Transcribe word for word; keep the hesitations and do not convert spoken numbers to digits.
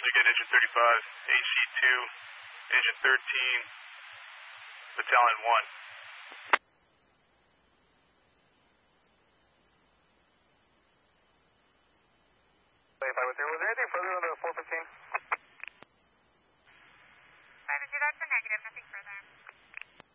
again, Engine thirty-five, H C two, Engine thirteen, Battalion one. Was there anything further on the four fifteen?